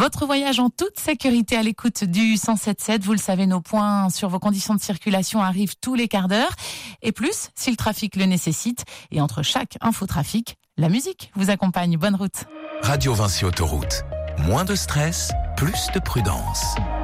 Votre voyage en toute sécurité à l'écoute du 107.7. Vous le savez, nos points sur vos conditions de circulation arrivent tous les quarts d'heure. Et plus, si le trafic le nécessite. Et entre chaque infotrafic, la musique vous accompagne. Bonne route. Radio Vinci Autoroute. Moins de stress, plus de prudence.